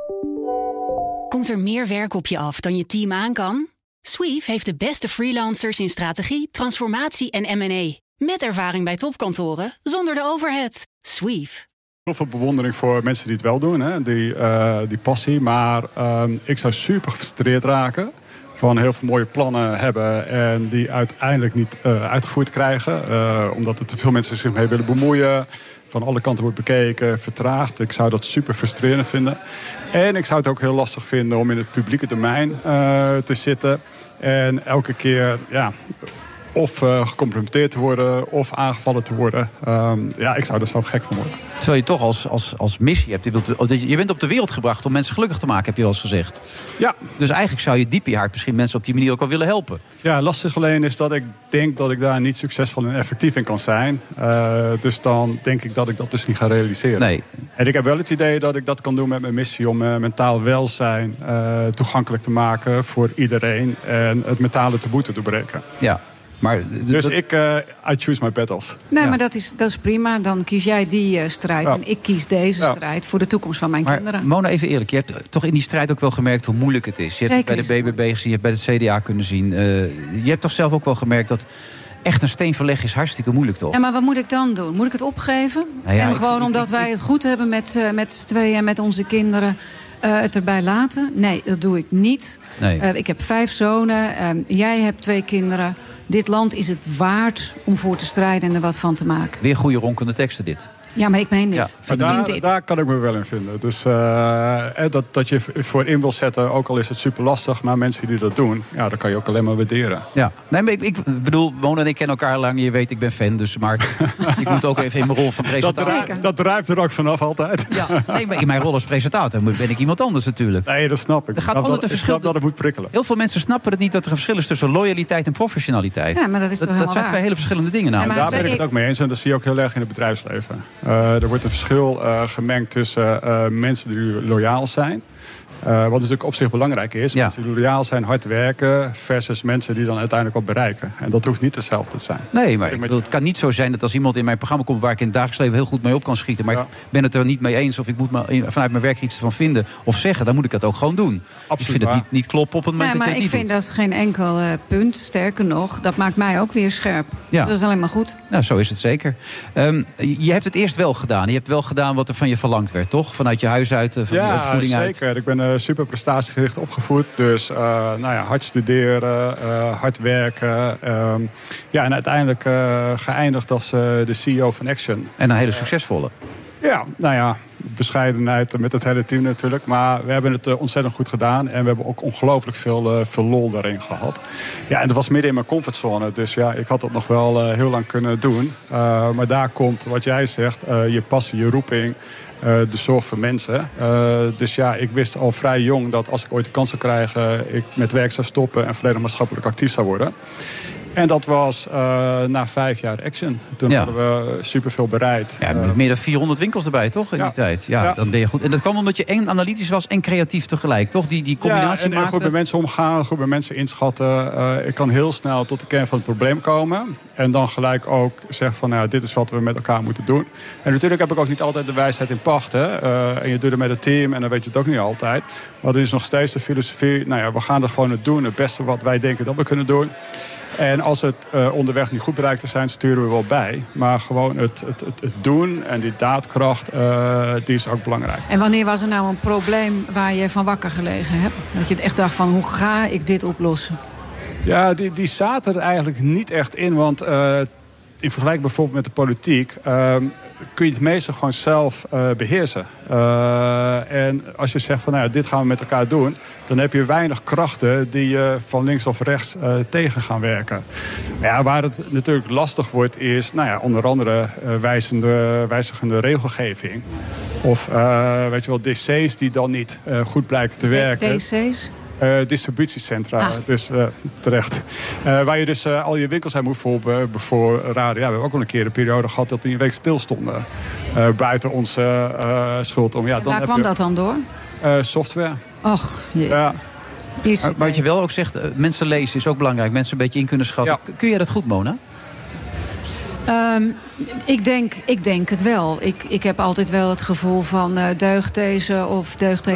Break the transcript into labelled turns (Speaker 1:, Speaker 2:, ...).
Speaker 1: Komt er meer werk op je af dan je team aan kan? Sweef heeft de beste freelancers in strategie, transformatie en M&A. Met ervaring bij topkantoren, zonder de overhead. Sweef.
Speaker 2: Heel veel bewondering voor mensen die het wel doen, hè? Die passie. Maar ik zou super gefrustreerd raken van heel veel mooie plannen hebben en die uiteindelijk niet uitgevoerd krijgen. Omdat er te veel mensen zich mee willen bemoeien. Van alle kanten wordt bekeken, vertraagd. Ik zou dat super frustrerend vinden. En ik zou het ook heel lastig vinden om in het publieke domein te zitten. En elke keer of gecomplimenteerd te worden of aangevallen te worden. Ik zou er zo gek van worden.
Speaker 3: Terwijl je toch als missie hebt. Je bent op de wereld gebracht om mensen gelukkig te maken, heb je wel eens gezegd.
Speaker 2: Ja.
Speaker 3: Dus eigenlijk zou je diep in je hart misschien mensen op die manier ook al willen helpen. Ja,
Speaker 2: lastig alleen is dat ik denk dat ik daar niet succesvol en effectief in kan zijn. Dus dan denk ik dat ik dat dus niet ga realiseren.
Speaker 3: Nee.
Speaker 2: En ik heb wel het idee dat ik dat kan doen met mijn missie om mentaal welzijn toegankelijk te maken voor iedereen. En het mentale taboe te doorbreken.
Speaker 3: Ja. Maar
Speaker 2: I choose my battles.
Speaker 4: Nee, maar dat is prima. Dan kies jij die strijd. En ik kies deze strijd voor de toekomst van mijn kinderen.
Speaker 3: Mona, even eerlijk. Je hebt toch in die strijd ook wel gemerkt hoe moeilijk het is. Je hebt het bij de BBB gezien, je hebt bij het CDA kunnen zien. Je hebt toch zelf ook wel gemerkt dat echt een steen verleggen is hartstikke moeilijk, toch?
Speaker 4: Ja, maar wat moet ik dan doen? Moet ik het opgeven? Omdat wij het goed hebben met z'n tweeën en met onze kinderen het erbij laten? Nee, dat doe ik niet.
Speaker 3: Nee.
Speaker 4: Ik heb 5 zonen. Jij hebt 2 kinderen. Dit land is het waard om voor te strijden en er wat van te maken.
Speaker 3: Weer goede ronkende teksten dit.
Speaker 4: Ja, maar ik meen dit.
Speaker 2: Ja. Daar kan ik me wel in vinden. Dus dat je voor in wil zetten, ook al is het super lastig, maar mensen die dat doen, dat kan je ook alleen maar waarderen.
Speaker 3: Ja, nee, maar ik bedoel, Mona en ik kennen elkaar lang. Je weet, ik ben fan, dus maar ik moet ook even in mijn rol van presentator.
Speaker 2: Dat drijft er ook vanaf altijd.
Speaker 3: Ja, nee, maar in mijn rol als presentator ben ik iemand anders natuurlijk.
Speaker 2: Nee, dat snap ik.
Speaker 3: Er gaat altijd een verschil.
Speaker 2: Dat het moet prikkelen.
Speaker 3: Heel veel mensen snappen het niet dat er een verschil is tussen loyaliteit en professionaliteit.
Speaker 4: Ja, maar dat is toch helemaal
Speaker 3: zijn 2 hele verschillende dingen nou.
Speaker 2: Daar ben ik het ook mee eens en dat zie je ook heel erg in het bedrijfsleven. Er wordt een verschil gemengd tussen mensen die loyaal zijn. Wat natuurlijk op zich belangrijk is.
Speaker 3: Ja.
Speaker 2: Mensen die loyaal zijn, hard werken, versus mensen die dan uiteindelijk wat bereiken. En dat hoeft niet hetzelfde te zijn.
Speaker 3: Nee, maar het kan niet zo zijn dat als iemand in mijn programma komt waar ik in het dagelijks leven heel goed mee op kan schieten, maar ik ben het er niet mee eens of ik moet vanuit mijn werk iets van vinden of zeggen, dan moet ik dat ook gewoon doen.
Speaker 2: Absoluut,
Speaker 3: ik vind het niet kloppen op het moment dat je het niet doet.
Speaker 4: Maar ik vind dat geen enkel punt. Sterker nog, dat maakt mij ook weer scherp.
Speaker 3: Ja.
Speaker 4: Dus dat is alleen maar goed.
Speaker 3: Nou, zo is het zeker. Je hebt het eerst wel gedaan. Je hebt wel gedaan wat er van je verlangd werd, toch? Vanuit je huis uit, van je opvoeding uit.
Speaker 2: Ja, zeker. Ik ben super prestatiegericht opgevoed. Dus hard studeren, hard werken. En uiteindelijk geëindigd als de CEO van Action.
Speaker 3: En een hele succesvolle.
Speaker 2: Ja, bescheidenheid met het hele team natuurlijk. Maar we hebben het ontzettend goed gedaan. En we hebben ook ongelooflijk veel lol daarin gehad. Ja, en dat was midden in mijn comfortzone. Dus ik had dat nog wel heel lang kunnen doen. Maar daar komt, wat jij zegt, je passie, je roeping. De zorg voor mensen. Dus ik wist al vrij jong dat als ik ooit de kans zou krijgen, ik met werk zou stoppen en volledig maatschappelijk actief zou worden. En dat was na 5 jaar Action. Toen hadden we superveel bereid.
Speaker 3: Ja, meer dan 400 winkels erbij, toch? In die tijd. Ja, dan ben je goed. En dat kwam omdat je en analytisch was en creatief tegelijk, toch? Die combinatie maakte.
Speaker 2: Goed met mensen omgaan, goed met mensen inschatten. Ik kan heel snel tot de kern van het probleem komen. En dan gelijk ook zeggen van, dit is wat we met elkaar moeten doen. En natuurlijk heb ik ook niet altijd de wijsheid in pacht. Hè? En je doet het met het team en dan weet je het ook niet altijd. Maar er is nog steeds de filosofie. We gaan er gewoon het doen. Het beste wat wij denken dat we kunnen doen. En als het onderweg niet goed bereikt te zijn, sturen we wel bij. Maar gewoon het doen en die daadkracht, die is ook belangrijk.
Speaker 4: En wanneer was er nou een probleem waar je van wakker gelegen hebt? Dat je het echt dacht van, hoe ga ik dit oplossen?
Speaker 2: Ja, die zaten er eigenlijk niet echt in. Want in vergelijking bijvoorbeeld met de politiek kun je het meeste gewoon zelf beheersen. En als je zegt van dit gaan we met elkaar doen, dan heb je weinig krachten die je van links of rechts tegen gaan werken. Maar waar het natuurlijk lastig wordt is onder andere wijzigende regelgeving. Of weet je wel, DC's die dan niet goed blijken te werken.
Speaker 4: DC's?
Speaker 2: Distributiecentra, dus terecht. Waar je dus al je winkels aan moet bevoorraden. We hebben ook al een keer een periode gehad dat die een week stilstonden. Buiten onze schuld.
Speaker 4: Waar kwam dat dan door?
Speaker 2: Software.
Speaker 4: Och, jee. Ja.
Speaker 3: Maar wat je wel ook zegt, mensen lezen is ook belangrijk. Mensen een beetje in kunnen schatten. Ja. Kun je dat goed, Mona?
Speaker 4: Ik denk het wel. Ik heb altijd wel het gevoel van deugt deze of deugt